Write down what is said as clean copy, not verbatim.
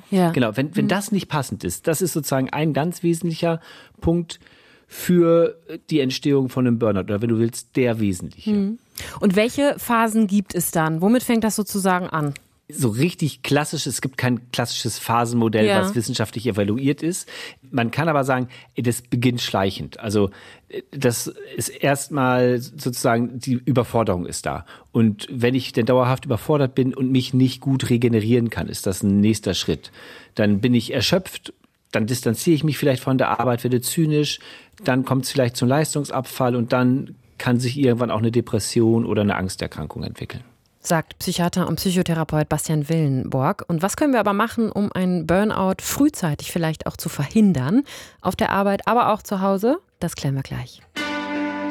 Ja. Genau, wenn das nicht passend ist, das ist sozusagen ein ganz wesentlicher Punkt für die Entstehung von einem Burnout oder wenn du willst, der wesentliche. Und welche Phasen gibt es dann? Womit fängt das sozusagen an? So richtig klassisch, es gibt kein klassisches Phasenmodell, was wissenschaftlich evaluiert ist. Man kann aber sagen, das beginnt schleichend. Also das ist erstmal sozusagen, die Überforderung ist da. Und wenn ich denn dauerhaft überfordert bin und mich nicht gut regenerieren kann, ist das ein nächster Schritt. Dann bin ich erschöpft, dann distanziere ich mich vielleicht von der Arbeit, werde zynisch, dann kommt es vielleicht zum Leistungsabfall und dann kann sich irgendwann auch eine Depression oder eine Angsterkrankung entwickeln. Sagt Psychiater und Psychotherapeut Bastian Willenborg. Und was können wir aber machen, um einen Burnout frühzeitig vielleicht auch zu verhindern? Auf der Arbeit, aber auch zu Hause? Das klären wir gleich.